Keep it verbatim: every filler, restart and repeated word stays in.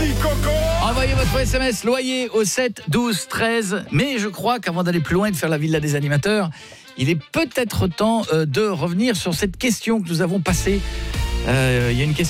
Merci Coco. Envoyez votre S M S loyer au sept douze treize. Mais je crois qu'avant d'aller plus loin et de faire la villa des animateurs, il est peut-être temps euh, de revenir sur cette question que nous avons passée. Euh, il y a une question